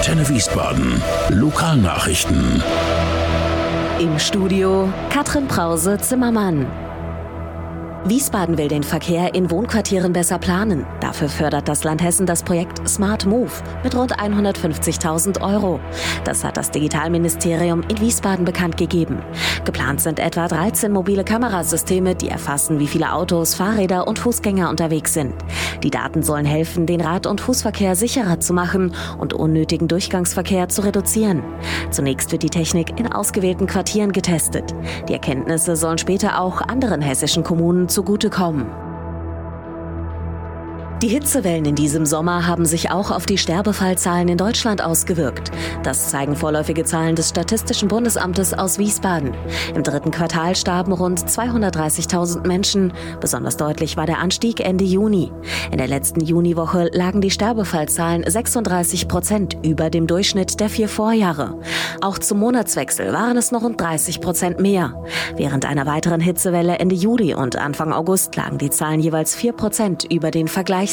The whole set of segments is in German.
Antenne Wiesbaden. Lokalnachrichten. Im Studio Katrin Brause-Zimmermann. Wiesbaden will den Verkehr in Wohnquartieren besser planen. Dafür fördert das Land Hessen das Projekt Smart Move mit rund 150.000 €. Das hat das Digitalministerium in Wiesbaden bekannt gegeben. Geplant sind etwa 13 mobile Kamerasysteme, die erfassen, wie viele Autos, Fahrräder und Fußgänger unterwegs sind. Die Daten sollen helfen, den Rad- und Fußverkehr sicherer zu machen und unnötigen Durchgangsverkehr zu reduzieren. Zunächst wird die Technik in ausgewählten Quartieren getestet. Die Erkenntnisse sollen später auch anderen hessischen Kommunen zugutekommen. Die Hitzewellen in diesem Sommer haben sich auch auf die Sterbefallzahlen in Deutschland ausgewirkt. Das zeigen vorläufige Zahlen des Statistischen Bundesamtes aus Wiesbaden. Im 3. Quartal starben rund 230.000 Menschen. Besonders deutlich war der Anstieg Ende Juni. In der letzten Juniwoche lagen die Sterbefallzahlen 36% über dem Durchschnitt der 4 Vorjahre. Auch zum Monatswechsel waren es noch rund 30% mehr. Während einer weiteren Hitzewelle Ende Juli und Anfang August lagen die Zahlen jeweils 4% über den Vergleichswerten.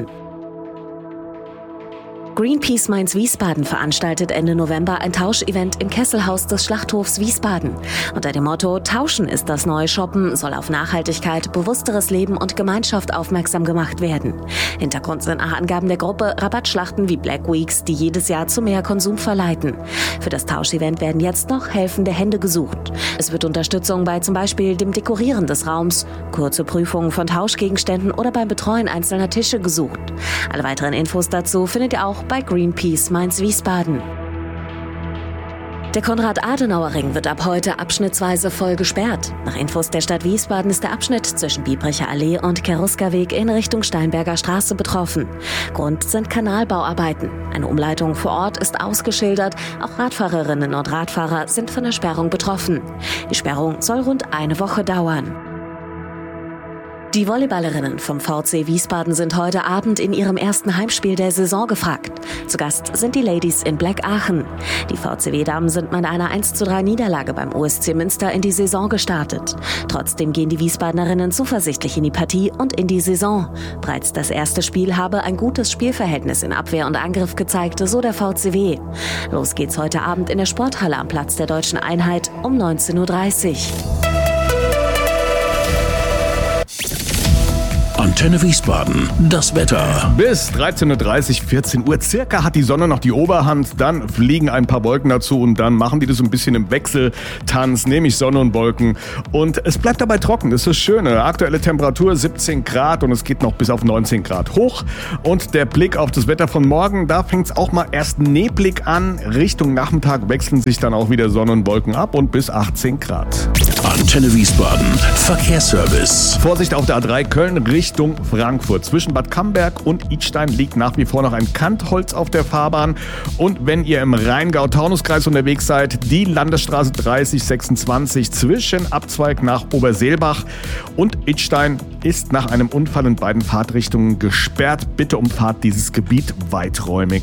Greenpeace Mainz-Wiesbaden veranstaltet Ende November ein Tauschevent im Kesselhaus des Schlachthofs Wiesbaden. Unter dem Motto „Tauschen ist das neue Shoppen" soll auf Nachhaltigkeit, bewussteres Leben und Gemeinschaft aufmerksam gemacht werden. Hintergrund sind nach Angaben der Gruppe Rabattschlachten wie Black Weeks, die jedes Jahr zu mehr Konsum verleiten. Für das Tauschevent werden jetzt noch helfende Hände gesucht. Es wird Unterstützung bei zum Beispiel dem Dekorieren des Raums, kurze Prüfungen von Tauschgegenständen oder beim Betreuen einzelner Tische gesucht. Alle weiteren Infos dazu findet ihr auch bei Greenpeace Mainz-Wiesbaden. Der Konrad-Adenauer-Ring wird ab heute abschnittsweise voll gesperrt. Nach Infos der Stadt Wiesbaden ist der Abschnitt zwischen Biebricher Allee und Cherusker-Weg in Richtung Steinberger Straße betroffen. Grund sind Kanalbauarbeiten. Eine Umleitung vor Ort ist ausgeschildert. Auch Radfahrerinnen und Radfahrer sind von der Sperrung betroffen. Die Sperrung soll rund eine Woche dauern. Die Volleyballerinnen vom VC Wiesbaden sind heute Abend in ihrem ersten Heimspiel der Saison gefragt. Zu Gast sind die Ladies in Black Aachen. Die VCW-Damen sind mit einer 1:3 Niederlage beim OSC Münster in die Saison gestartet. Trotzdem gehen die Wiesbadenerinnen zuversichtlich in die Partie und in die Saison. Bereits das erste Spiel habe ein gutes Spielverhältnis in Abwehr und Angriff gezeigt, so der VCW. Los geht's heute Abend in der Sporthalle am Platz der Deutschen Einheit um 19:30 Uhr. Antenne Wiesbaden, das Wetter. Bis 13:30 Uhr, 14 Uhr circa hat die Sonne noch die Oberhand, dann fliegen ein paar Wolken dazu und dann machen die das so ein bisschen im Wechseltanz, nämlich Sonne und Wolken. Und es bleibt dabei trocken, das ist das Schöne. Aktuelle Temperatur 17 Grad und es geht noch bis auf 19 Grad hoch. Und der Blick auf das Wetter von morgen, da fängt es auch mal erst neblig an. Richtung Nachmittag wechseln sich dann auch wieder Sonne und Wolken ab und bis 18 Grad. Antenne Wiesbaden, Verkehrsservice. Vorsicht auf der A3 Köln Richtung Frankfurt. Zwischen Bad Camberg und Idstein liegt nach wie vor noch ein Kantholz auf der Fahrbahn. Und wenn ihr im Rheingau-Taunus-Kreis unterwegs seid, die Landesstraße 3026 zwischen Abzweig nach Oberseelbach und Idstein ist nach einem Unfall in beiden Fahrtrichtungen gesperrt. Bitte umfahrt dieses Gebiet weiträumig.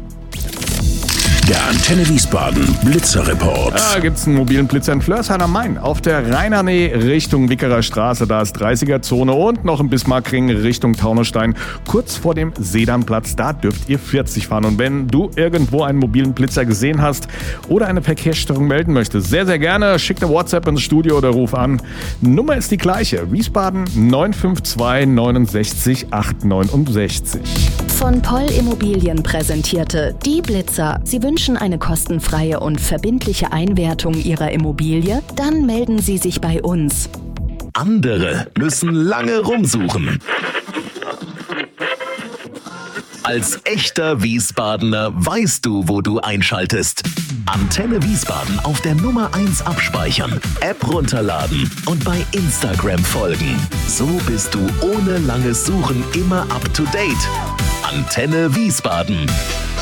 Der Antenne Wiesbaden Blitzerreport. Da gibt's einen mobilen Blitzer in Flörsheim am Main. Auf der Rheinarnee Richtung Wickerer Straße, da ist 30er-Zone und noch im Bismarckring Richtung Taunusstein. Kurz vor dem Sedanplatz, da dürft ihr 40 fahren. Und wenn du irgendwo einen mobilen Blitzer gesehen hast oder eine Verkehrsstörung melden möchtest, sehr, sehr gerne, schick eine WhatsApp ins Studio oder ruf an. Nummer ist die gleiche, Wiesbaden 952 69 869. Von Poll Immobilien präsentierte die Blitzer. Sie wünschen eine kostenfreie und verbindliche Einwertung Ihrer Immobilie? Dann melden Sie sich bei uns. Andere müssen lange rumsuchen. Als echter Wiesbadener weißt du, wo du einschaltest. Antenne Wiesbaden auf der Nummer 1 abspeichern, App runterladen und bei Instagram folgen. So bist du ohne langes Suchen immer up to date. Antenne Wiesbaden.